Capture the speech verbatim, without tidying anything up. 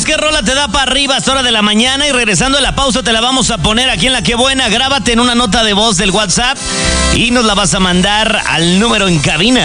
escuchemos qué rola te da para arriba a esta hora de la mañana y regresando a la pausa te la vamos a poner aquí en La Qué Buena. Grábate en una nota de voz del WhatsApp y nos la vas a mandar al número en cabina.